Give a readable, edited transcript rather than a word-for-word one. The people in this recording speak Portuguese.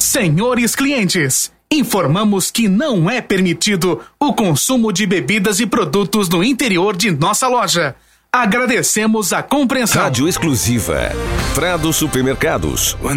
Senhores clientes, informamos que não é permitido o consumo de bebidas e produtos no interior de nossa loja. Agradecemos a compreensão. Rádio exclusiva. Prado Supermercados.